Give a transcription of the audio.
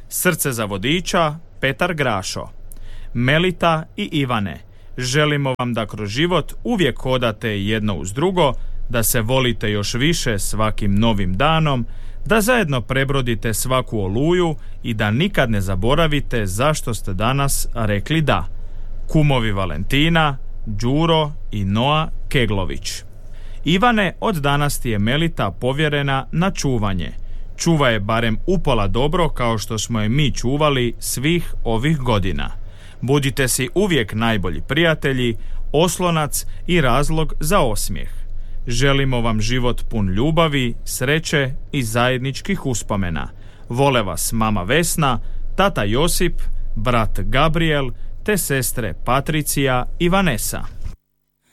Srce za vodiča Petar Grašo. Melita i Ivane, želimo vam da kroz život uvijek hodate jedno uz drugo, da se volite još više svakim novim danom, da zajedno prebrodite svaku oluju i da nikad ne zaboravite zašto ste danas rekli da. Kumovi Valentina, Đuro i Noa Keglović. Ivane, od danas ti je Melita povjerena na čuvanje. Čuva je barem upola dobro kao što smo je mi čuvali svih ovih godina. Budite si uvijek najbolji prijatelji, oslonac i razlog za osmijeh. Želimo vam život pun ljubavi, sreće i zajedničkih uspomena. Vole vas mama Vesna, tata Josip, brat Gabriel te sestre Patricija i Vanesa.